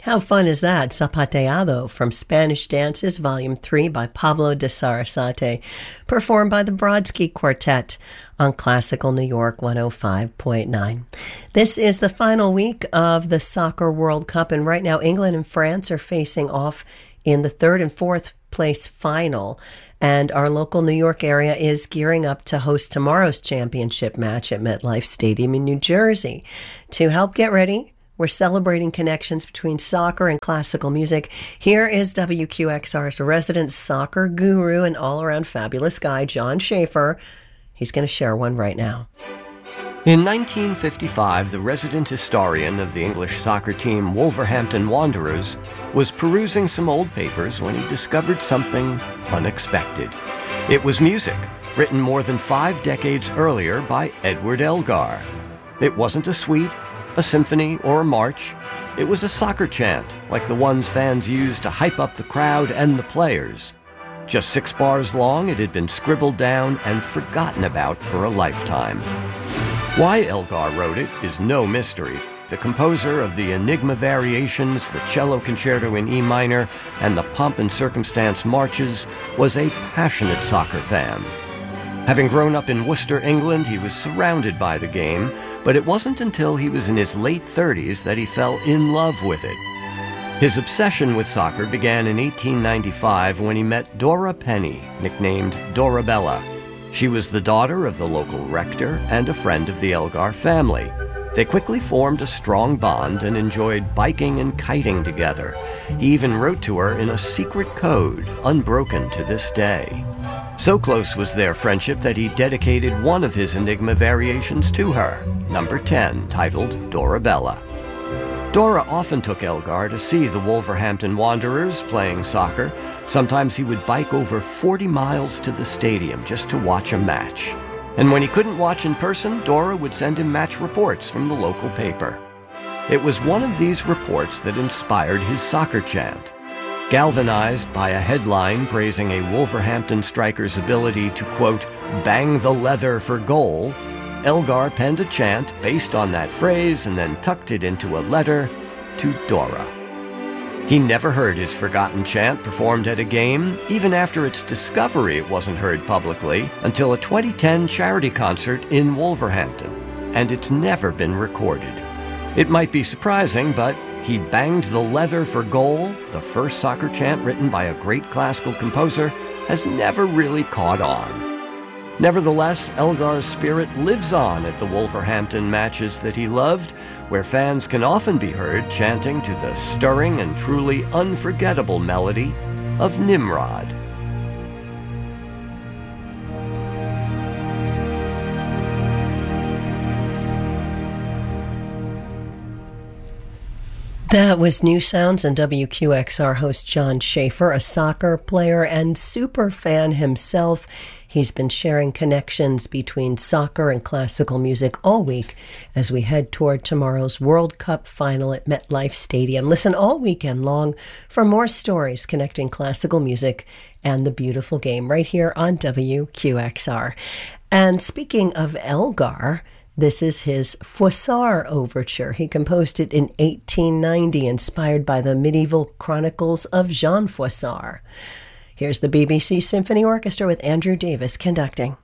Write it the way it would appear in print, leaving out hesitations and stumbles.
How fun is that? Zapateado from Spanish Dances, Volume 3 by Pablo de Sarasate, performed by the Brodsky Quartet on Classical New York 105.9. This is the final week of the Soccer World Cup, and right now England and France are facing off in the third and fourth place final. And our local New York area is gearing up to host tomorrow's championship match at MetLife Stadium in New Jersey. To help get ready, we're celebrating connections between soccer and classical music. Here is WQXR's resident soccer guru and all-around fabulous guy, John Schaefer. He's going to share one right now. In 1955, the resident historian of the English soccer team Wolverhampton Wanderers was perusing some old papers when he discovered something unexpected. It was music, written more than 5 decades earlier by Edward Elgar. It wasn't a suite, a symphony, or a march. It was a soccer chant, like the ones fans used to hype up the crowd and the players. Just 6 bars long, it had been scribbled down and forgotten about for a lifetime. Why Elgar wrote it is no mystery. The composer of the Enigma Variations, the Cello Concerto in E minor, and the Pomp and Circumstance marches was a passionate soccer fan. Having grown up in Worcester, England, he was surrounded by the game, but it wasn't until he was in his late 30s that he fell in love with it. His obsession with soccer began in 1895 when he met Dora Penny, nicknamed Dorabella. She was the daughter of the local rector and a friend of the Elgar family. They quickly formed a strong bond and enjoyed biking and kiting together. He even wrote to her in a secret code, unbroken to this day. So close was their friendship that he dedicated one of his Enigma Variations to her, number 10, titled Dorabella. Dora often took Elgar to see the Wolverhampton Wanderers playing soccer. Sometimes he would bike over 40 miles to the stadium just to watch a match. And when he couldn't watch in person, Dora would send him match reports from the local paper. It was one of these reports that inspired his soccer chant. Galvanized by a headline praising a Wolverhampton striker's ability to, quote, bang the leather for goal, Elgar penned a chant based on that phrase and then tucked it into a letter to Dora. He never heard his forgotten chant performed at a game. Even after its discovery, it wasn't heard publicly until a 2010 charity concert in Wolverhampton, and it's never been recorded. It might be surprising, but he banged the leather for goal, the first soccer chant written by a great classical composer, has never really caught on. Nevertheless, Elgar's spirit lives on at the Wolverhampton matches that he loved, where fans can often be heard chanting to the stirring and truly unforgettable melody of Nimrod. That was New Sounds and WQXR host John Schaefer, a soccer player and super fan himself. He's been sharing connections between soccer and classical music all week as we head toward tomorrow's World Cup final at MetLife Stadium. Listen all weekend long for more stories connecting classical music and the beautiful game right here on WQXR. And speaking of Elgar, this is his Froissart Overture. He composed it in 1890, inspired by the medieval chronicles of Jean Froissart. Here's the BBC Symphony Orchestra with Andrew Davis conducting.